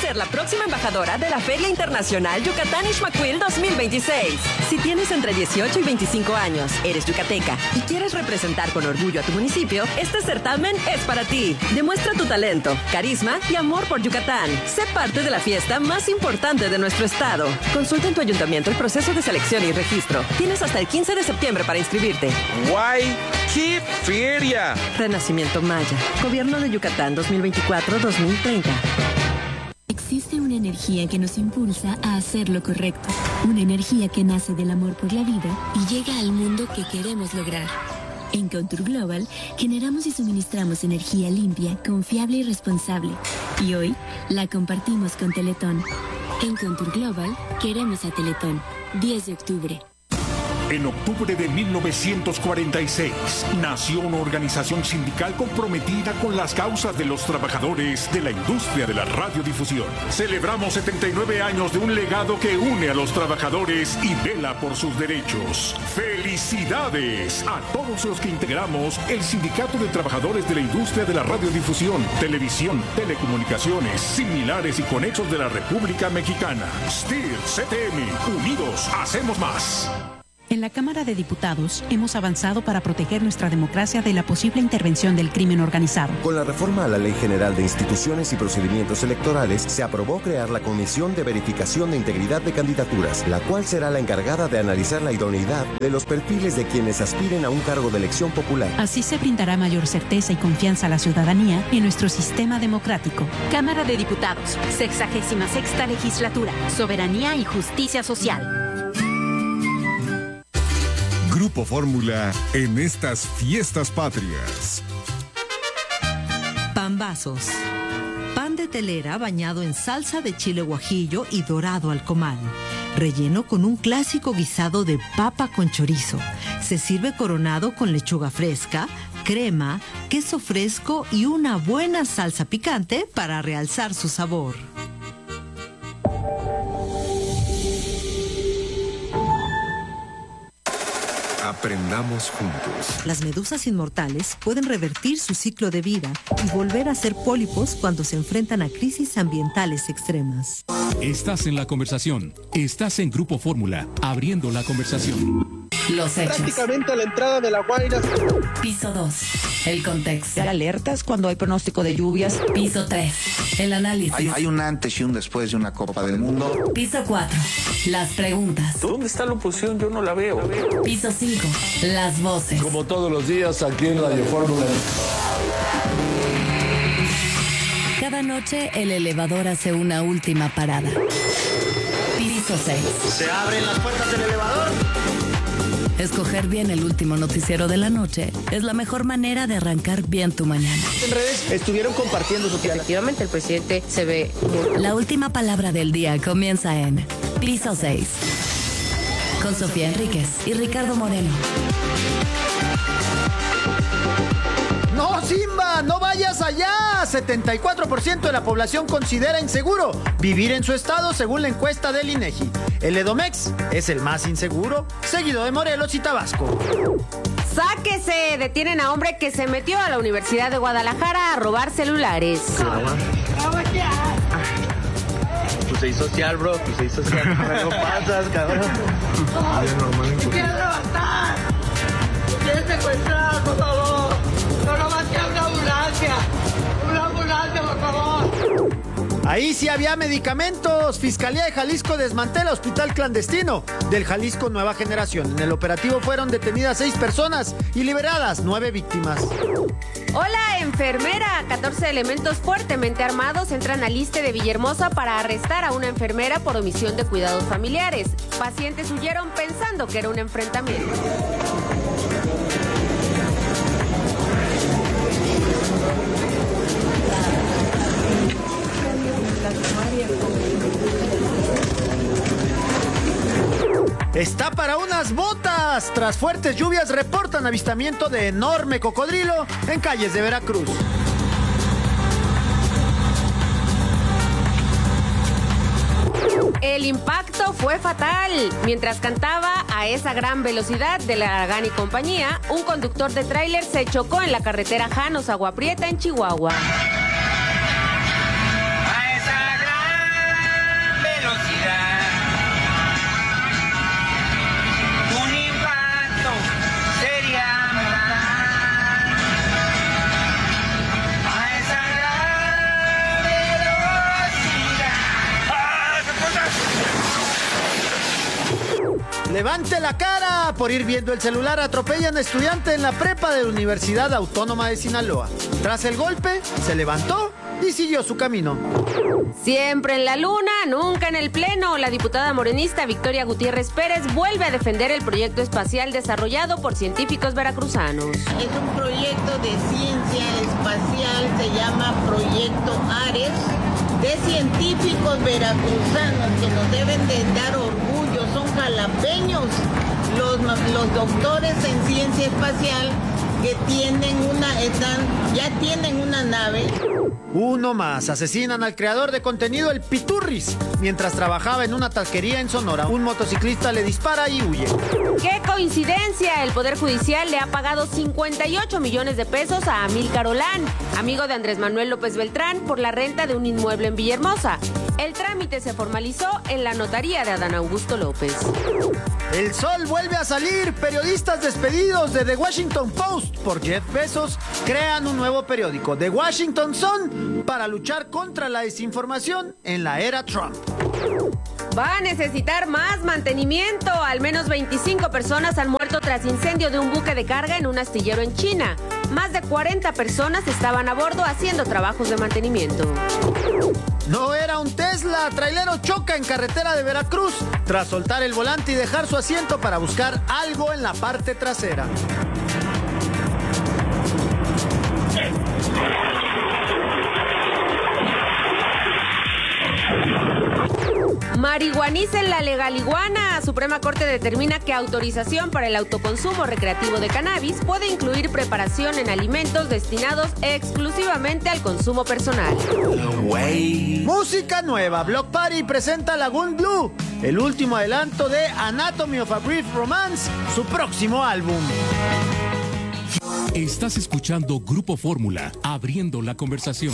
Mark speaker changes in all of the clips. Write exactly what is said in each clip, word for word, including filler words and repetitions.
Speaker 1: ser la próxima embajadora de la Feria Internacional Yucatán Ixmaquil dos mil veintiséis. Si tienes entre dieciocho y veinticinco años, eres yucateca y quieres representar con orgullo a tu municipio, este certamen es para ti. Demuestra tu talento, carisma y amor por Yucatán. Sé parte de la fiesta más importante de nuestro estado. Consulta en tu ayuntamiento el proceso de selección y registro. Tienes hasta el quince de septiembre para inscribirte.
Speaker 2: ¡Guay! ¡Qué feria!
Speaker 1: Renacimiento Maya. Gobierno de Yucatán dos mil veinticuatro a dos mil treinta.
Speaker 3: Existe una energía que nos impulsa a hacer lo correcto. Una energía que nace del amor por la vida y llega al mundo que queremos lograr. En Contour Global generamos y suministramos energía limpia, confiable y responsable. Y hoy la compartimos con Teletón. En Contour Global queremos a Teletón. diez de octubre.
Speaker 4: En octubre de mil novecientos cuarenta y seis, nació una organización sindical comprometida con las causas de los trabajadores de la industria de la radiodifusión. Celebramos setenta y nueve años de un legado que une a los trabajadores y vela por sus derechos. ¡Felicidades a todos los que integramos el Sindicato de Trabajadores de la Industria de la Radiodifusión, Televisión, Telecomunicaciones, Similares y Conexos de la República Mexicana! S T I R, C T M, unidos hacemos más.
Speaker 5: En la Cámara de Diputados hemos avanzado para proteger nuestra democracia de la posible intervención del crimen organizado.
Speaker 6: Con la reforma a la Ley General de Instituciones y Procedimientos Electorales, se aprobó crear la Comisión de Verificación de Integridad de Candidaturas, la cual será la encargada de analizar la idoneidad de los perfiles de quienes aspiren a un cargo de elección popular.
Speaker 5: Así se brindará mayor certeza y confianza a la ciudadanía en nuestro sistema democrático.
Speaker 7: Cámara de Diputados, sexagésima sexta legislatura, soberanía y justicia social.
Speaker 8: Grupo Fórmula en estas fiestas patrias.
Speaker 9: Pambazos. Pan de telera bañado en salsa de chile guajillo y dorado al comal. Relleno con un clásico guisado de papa con chorizo. Se sirve coronado con lechuga fresca, crema, queso fresco y una buena salsa picante para realzar su sabor.
Speaker 8: Aprendamos juntos.
Speaker 9: Las medusas inmortales pueden revertir su ciclo de vida y volver a ser pólipos cuando se enfrentan a crisis ambientales extremas.
Speaker 10: Estás en la conversación. Estás en Grupo Fórmula, abriendo la conversación.
Speaker 7: Los hechos.
Speaker 11: Prácticamente a la entrada de La Guaira.
Speaker 7: Piso dos. El contexto.
Speaker 12: Alertas cuando hay pronóstico de lluvias.
Speaker 7: Piso tres. El análisis.
Speaker 13: Hay, hay un antes y un después de una Copa del Mundo.
Speaker 7: Piso cuatro. Las preguntas.
Speaker 2: ¿Dónde está la oposición? Yo no la veo.
Speaker 7: Piso cinco. Las voces.
Speaker 14: Como todos los días aquí en Radio Fórmula.
Speaker 7: Cada noche el elevador hace una última parada. Piso seis.
Speaker 11: Se abren las puertas del elevador.
Speaker 7: Escoger bien el último noticiero de la noche es la mejor manera de arrancar bien tu mañana.
Speaker 11: En redes estuvieron compartiendo su piada.
Speaker 15: Efectivamente, el presidente se ve muy...
Speaker 7: La última palabra del día comienza en Piso seis. Con Sofía Enríquez y Ricardo Moreno.
Speaker 11: ¡No, Simba! ¡No vayas allá! setenta y cuatro por ciento de la población considera inseguro vivir en su estado según la encuesta del INEGI. El Edomex es el más inseguro, seguido de Morelos y Tabasco.
Speaker 15: ¡Sáquese! Detienen a hombre que se metió a la Universidad de Guadalajara a robar celulares.
Speaker 11: Pues soy social, bro. Pues soy social. No pasas, cabrón.
Speaker 16: ¿Te quieres levantar? ¿Te quieres secuestrar, por favor? No, no más que una ambulancia. Una ambulancia, por favor.
Speaker 11: Ahí sí había medicamentos. Fiscalía de Jalisco desmantela hospital clandestino del Jalisco Nueva Generación. En el operativo fueron detenidas seis personas y liberadas nueve víctimas.
Speaker 15: Hola, enfermera. catorce elementos fuertemente armados entran al ISSSTE de Villahermosa para arrestar a una enfermera por omisión de cuidados familiares. Pacientes huyeron pensando que era un enfrentamiento.
Speaker 11: Está para unas botas. Tras fuertes lluvias reportan avistamiento de enorme cocodrilo en calles de Veracruz.
Speaker 15: El impacto fue fatal. Mientras cantaba a esa gran velocidad de la Aragán y compañía, un conductor de tráiler se chocó en la carretera Janos Agua Prieta en Chihuahua.
Speaker 16: A esa gran
Speaker 11: Levante la cara. Por ir viendo el celular atropellan a estudiante en la prepa de la Universidad Autónoma de Sinaloa. Tras el golpe, se levantó y siguió su camino.
Speaker 15: Siempre en la luna, nunca en el pleno. La diputada morenista Victoria Gutiérrez Pérez vuelve a defender el proyecto espacial desarrollado por científicos veracruzanos.
Speaker 17: Es un proyecto de ciencia espacial, se llama Proyecto Ares, de científicos veracruzanos que nos deben de dar orgullo, son jalapeños los, los doctores en ciencia espacial que tienen una, están, ya tienen una nave.
Speaker 11: Uno más. Asesinan al creador de contenido El Piturris. Mientras trabajaba en una taquería en Sonora, un motociclista le dispara y huye.
Speaker 15: ¡Qué coincidencia! El Poder Judicial le ha pagado cincuenta y ocho millones de pesos a Amílcar Olán, amigo de Andrés Manuel López Beltrán, por la renta de un inmueble en Villahermosa. El trámite se formalizó en la notaría de Adán Augusto López.
Speaker 11: El sol vuelve a salir. Periodistas despedidos de The Washington Post por Jeff Bezos crean un nuevo periódico, The Washington Sun, para luchar contra la desinformación en la era Trump.
Speaker 15: Va a necesitar más mantenimiento. Al menos veinticinco personas han muerto tras incendio de un buque de carga en un astillero en China. Más de cuarenta personas estaban a bordo haciendo trabajos de mantenimiento.
Speaker 11: No era un Tesla. Trailero choca en carretera de Veracruz tras soltar el volante y dejar su asiento para buscar algo en la parte trasera.
Speaker 15: Marihuanicen la legal iguana. Suprema Corte determina que autorización para el autoconsumo recreativo de cannabis puede incluir preparación en alimentos destinados exclusivamente al consumo personal.
Speaker 11: Wey. Música nueva. Block Party presenta Lagoon Blue, el último adelanto de Anatomy of a Brief Romance, su próximo álbum.
Speaker 10: Estás escuchando Grupo Fórmula, abriendo la conversación.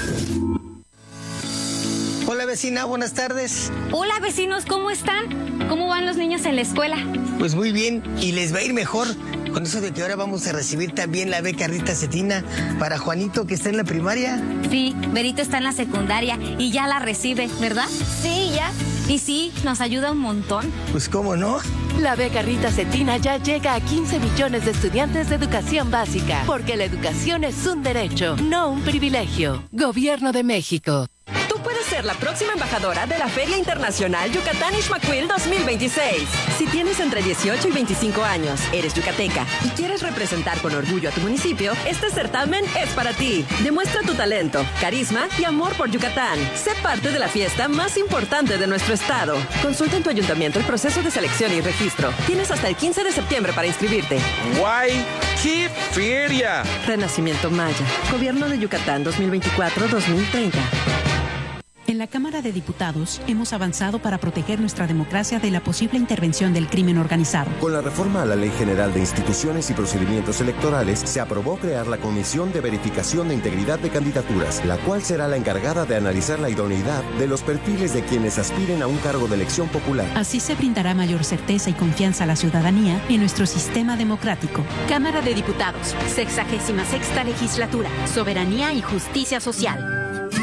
Speaker 18: Hola vecina, buenas tardes.
Speaker 19: Hola vecinos, ¿cómo están? ¿Cómo van los niños en la escuela?
Speaker 18: Pues muy bien, y les va a ir mejor con eso de que ahora vamos a recibir también la beca Rita Cetina para Juanito, que está en la primaria.
Speaker 19: Sí, Berito está en la secundaria y ya la recibe, ¿verdad? Sí, ya. Y sí, nos ayuda un montón.
Speaker 18: Pues cómo no.
Speaker 20: La beca Rita Cetina ya llega a quince millones de estudiantes de educación básica, porque la educación es un derecho, no un privilegio. Gobierno de México.
Speaker 1: Tú puedes ser la próxima embajadora de la Feria Internacional Yucatán Ixmaquil dos mil veintiséis. Si tienes entre dieciocho y veinticinco años, eres yucateca y quieres representar con orgullo a tu municipio, este certamen es para ti. Demuestra tu talento, carisma y amor por Yucatán. Sé parte de la fiesta más importante de nuestro estado. Consulta en tu ayuntamiento el proceso de selección y registro. Tienes hasta el quince de septiembre para inscribirte.
Speaker 2: ¡Guay! ¡Qué feria!
Speaker 1: Renacimiento Maya. Gobierno de Yucatán dos mil veinticuatro a dos mil treinta.
Speaker 5: En la Cámara de Diputados hemos avanzado para proteger nuestra democracia de la posible intervención del crimen organizado.
Speaker 6: Con la reforma a la Ley General de Instituciones y Procedimientos Electorales, se aprobó crear la Comisión de Verificación de Integridad de Candidaturas, la cual será la encargada de analizar la idoneidad de los perfiles de quienes aspiren a un cargo de elección popular.
Speaker 5: Así se brindará mayor certeza y confianza a la ciudadanía en nuestro sistema democrático.
Speaker 21: Cámara de Diputados, sexagésima sexta legislatura, Soberanía y Justicia Social.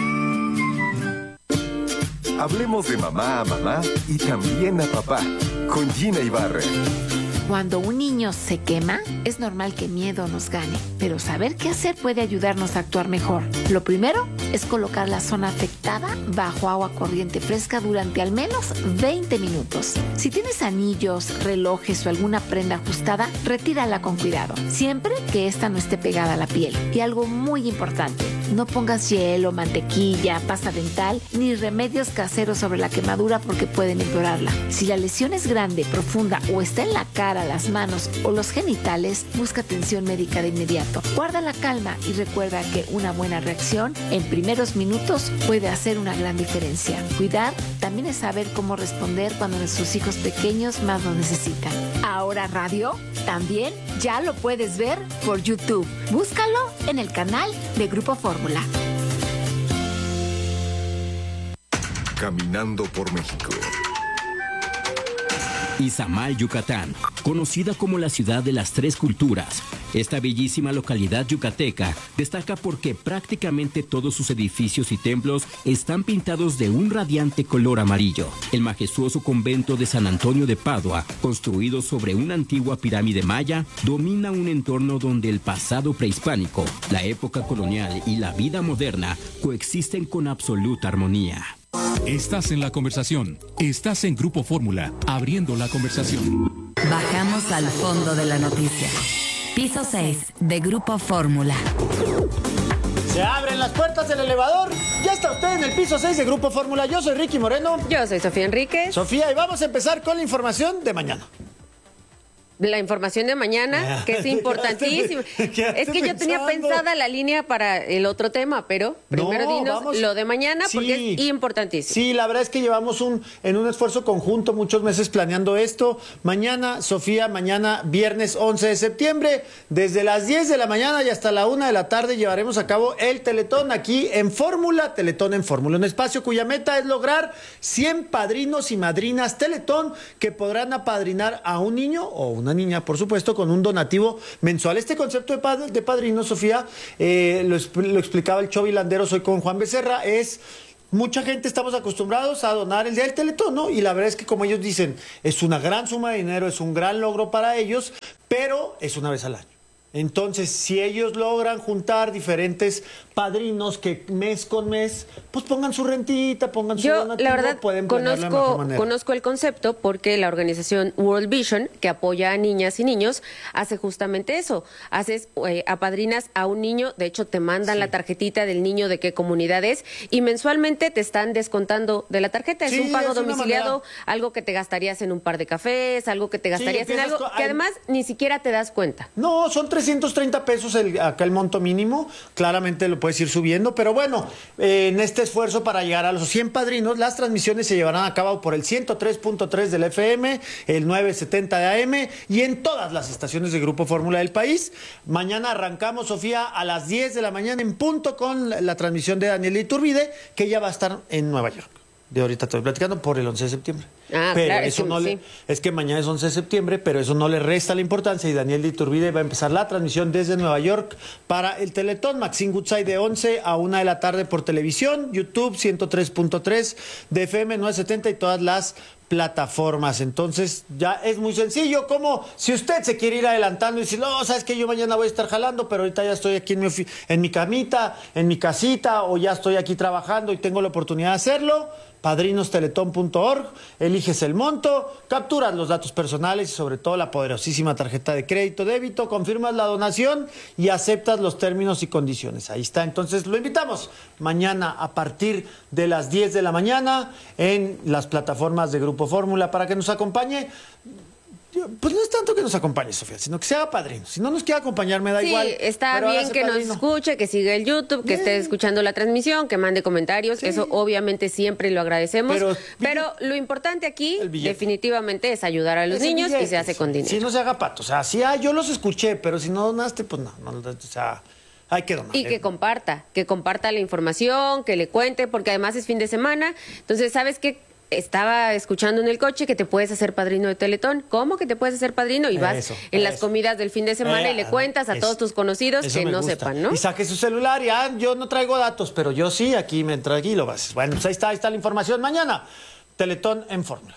Speaker 8: Hablemos de mamá a mamá y también a papá, con Gina Ibarra.
Speaker 22: Cuando un niño se quema, es normal que miedo nos gane, pero saber qué hacer puede ayudarnos a actuar mejor. Lo primero es colocar la zona afectada bajo agua corriente fresca durante al menos veinte minutos. Si tienes anillos, relojes o alguna prenda ajustada, retírala con cuidado, siempre que ésta no esté pegada a la piel. Y algo muy importante, no pongas hielo, mantequilla, pasta dental ni remedios caseros sobre la quemadura porque pueden empeorarla. Si la lesión es grande, profunda o está en la cara, las manos o los genitales, busca atención médica de inmediato. Guarda la calma y recuerda que una buena reacción en primeros minutos puede hacer una gran diferencia. Cuidar también es saber cómo responder cuando nuestros hijos pequeños más lo necesitan. Ahora radio también ya lo puedes ver por YouTube. Búscalo en el canal de Grupo Fórmula.
Speaker 8: Caminando por México.
Speaker 23: Izamal, Yucatán, conocida como la ciudad de las tres culturas,
Speaker 3: Esta bellísima localidad yucateca destaca porque prácticamente todos sus edificios y templos están pintados de un radiante color amarillo. El majestuoso convento de San Antonio de Padua, construido sobre una antigua pirámide maya, domina un entorno donde el pasado prehispánico, la época colonial y la vida moderna coexisten con absoluta armonía.
Speaker 10: Estás en la conversación. Estás en Grupo Fórmula, abriendo la conversación.
Speaker 7: Bajamos al fondo de la noticia. Piso seis de Grupo Fórmula.
Speaker 11: Se abren las puertas del elevador. Ya está usted en el piso seis de Grupo Fórmula. Yo soy Ricky Moreno.
Speaker 15: Yo soy Sofía Enríquez.
Speaker 11: Sofía, y vamos a empezar con la información de mañana.
Speaker 15: La información de mañana, que es importantísima. Es que yo tenía pensada la línea para el otro tema, pero primero no, dinos vamos, lo de mañana porque sí, es importantísimo.
Speaker 11: Sí, la verdad es que llevamos un en un esfuerzo conjunto muchos meses planeando esto. Mañana, Sofía, mañana viernes once de septiembre, desde las diez de la mañana y hasta la una de la tarde llevaremos a cabo el Teletón aquí en Fórmula, Teletón en Fórmula, un espacio cuya meta es lograr cien padrinos y madrinas Teletón que podrán apadrinar a un niño o una niña, por supuesto, con un donativo mensual. Este concepto de, pad de padrino, Sofía, eh, lo, lo explicaba el Chovi Landeros hoy con Juan Becerra, es... Mucha gente estamos acostumbrados a donar el día del Teletón, ¿no? Y la verdad es que, como ellos dicen, es una gran suma de dinero, es un gran logro para ellos, pero es una vez al año. Entonces, si ellos logran juntar diferentes padrinos que mes con mes, pues pongan su rentita, pongan su
Speaker 15: Yo,
Speaker 11: donativo,
Speaker 15: la verdad,
Speaker 11: pueden
Speaker 15: conozco, conozco el concepto porque la organización World Vision, que apoya a niñas y niños, hace justamente eso. Haces, eh, apadrinas a un niño, de hecho te mandan sí. la tarjetita del niño de qué comunidad es, y mensualmente te están descontando de la tarjeta. Sí, es un pago es domiciliado, algo que te gastarías en un par de cafés, algo que te gastarías sí, en algo que además ni siquiera te das cuenta.
Speaker 11: No, son trescientos treinta pesos el, acá el monto mínimo, claramente lo puedes ir subiendo, pero bueno, eh, en este esfuerzo para llegar a los cien padrinos, las transmisiones se llevarán a cabo por el ciento tres punto tres del F M, el novecientos setenta de A M y en todas las estaciones de Grupo Fórmula del país. Mañana arrancamos, Sofía, a las diez de la mañana en punto con la, la transmisión de Daniel Iturbide, que ya va a estar en Nueva York. De ahorita estoy platicando por el once de septiembre.
Speaker 15: Ah,
Speaker 11: pero
Speaker 15: claro,
Speaker 11: eso
Speaker 15: sí,
Speaker 11: no
Speaker 15: sí.
Speaker 11: le, es que mañana es once de septiembre, pero eso no le resta la importancia y Daniel de Iturbide va a empezar la transmisión desde Nueva York para el Teletón. Maxine Goodside de once a una de la tarde por televisión, YouTube ciento tres punto tres de F M novecientos setenta y todas las plataformas. Entonces ya es muy sencillo, como si usted se quiere ir adelantando y decir, no, sabes que yo mañana voy a estar jalando, pero ahorita ya estoy aquí en mi, en mi camita, en mi casita, o ya estoy aquí trabajando y tengo la oportunidad de hacerlo. padrinos teletón punto org, eliges el monto, capturas los datos personales y sobre todo la poderosísima tarjeta de crédito débito, confirmas la donación y aceptas los términos y condiciones. Ahí está, entonces lo invitamos mañana a partir de las diez de la mañana en las plataformas de Grupo Fórmula para que nos acompañe. Pues no es tanto que nos acompañe, Sofía, sino que se haga padrino. Si no nos quiere acompañar, me da
Speaker 15: sí,
Speaker 11: igual.
Speaker 15: Sí, está bien que padrino. Nos escuche, que siga el YouTube, que bien. Esté escuchando la transmisión, que mande comentarios. Sí. Eso obviamente siempre lo agradecemos. Pero, pero lo importante aquí definitivamente es ayudar a los es niños y se hace con dinero.
Speaker 11: Si no se haga pato. O sea, si ah, yo los escuché, pero si no donaste, pues no. no o sea, hay que donar.
Speaker 15: Y que comparta, que comparta la información, que le cuente, porque además es fin de semana. Entonces, ¿sabes qué? Estaba escuchando en el coche que te puedes hacer padrino de Teletón. ¿Cómo que te puedes hacer padrino? Y vas eso, en eso. Las comidas del fin de semana eh, y le cuentas a eso, todos tus conocidos que no gusta. Sepan, ¿no?
Speaker 11: Y saque su celular y ah, yo no traigo datos, pero yo sí, aquí me traigo y lo vas. Bueno, pues ahí está, ahí está la información. Mañana, Teletón en Fórmula.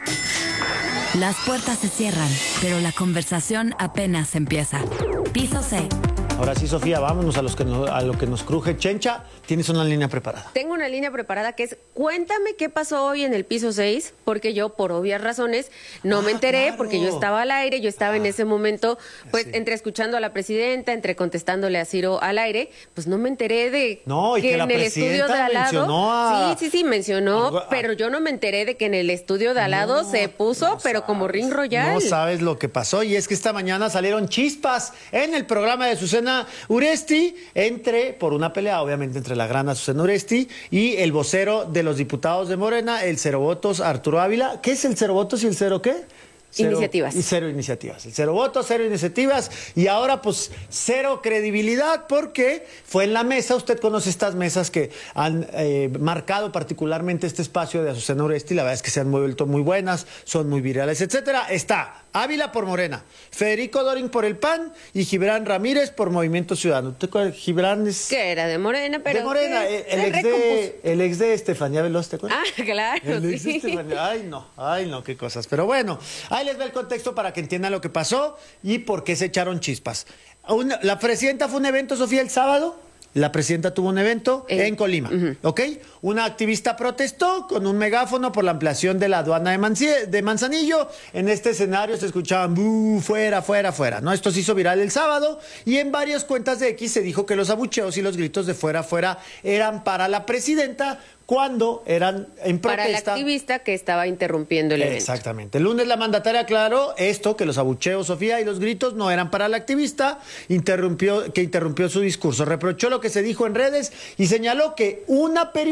Speaker 7: Las puertas se cierran, pero la conversación apenas empieza. Piso seis.
Speaker 11: Ahora sí, Sofía, vámonos a, los que no, a lo que nos cruje. Chencha, tienes una línea preparada.
Speaker 15: Tengo una línea preparada que es, cuéntame qué pasó hoy en el piso seis, porque yo, por obvias razones, no ah, me enteré, claro. Porque yo estaba al aire, yo estaba ah, en ese momento, pues, sí. Entre escuchando a la presidenta, entre contestándole a Ciro al aire, pues no me enteré de
Speaker 11: no, y
Speaker 15: que,
Speaker 11: que
Speaker 15: en el estudio de al lado...
Speaker 11: A...
Speaker 15: Sí, sí, sí, mencionó, a... pero yo no me enteré de que en el estudio de al lado no, se puso, no pero sabes, como Ring Royal.
Speaker 11: No sabes lo que pasó, y es que esta mañana salieron chispas en el programa de Susana Uresti, entre, por una pelea, obviamente, entre la gran Susana Uresti y el vocero de los diputados de Morena, el cero votos Arturo Ávila. ¿Qué es el cero votos y el cero qué? Cero,
Speaker 15: iniciativas.
Speaker 11: Y cero iniciativas. El cero votos, cero iniciativas. Y ahora, pues, cero credibilidad porque fue en la mesa. Usted conoce estas mesas que han eh, marcado particularmente este espacio de Azucena Oresti. La verdad es que se han vuelto muy buenas, son muy virales, etcétera. Está Ávila por Morena, Federico Doring por el P A N y Gibran Ramírez por Movimiento Ciudadano. Gibran es...
Speaker 15: Que era de Morena, pero...
Speaker 11: De Morena,
Speaker 15: que
Speaker 11: el, ex de, el ex de Estefanía Veloz, ¿te acuerdas?
Speaker 15: Ah, claro,
Speaker 11: el ex de
Speaker 15: sí.
Speaker 11: Estefanía. Ay, no, ay, no, qué cosas. Pero bueno, ahí les va el contexto para que entiendan lo que pasó y por qué se echaron chispas. Una, la presidenta fue a un evento, Sofía, el sábado. La presidenta tuvo un evento eh, en Colima, uh-huh. ¿ok? Una activista protestó con un megáfono por la ampliación de la aduana de, Mancie, de Manzanillo. En este escenario se escuchaban ¡bú! Fuera, fuera, fuera, ¿no? Esto se hizo viral el sábado y en varias cuentas de X se dijo que los abucheos y los gritos de fuera, fuera eran para la presidenta cuando eran en protesta.
Speaker 15: Para la activista que estaba interrumpiendo el evento.
Speaker 11: Exactamente. El lunes la mandataria aclaró esto, que los abucheos, Sofía, y los gritos no eran para la activista, interrumpió, que interrumpió su discurso. Reprochó lo que se dijo en redes y señaló que una periodista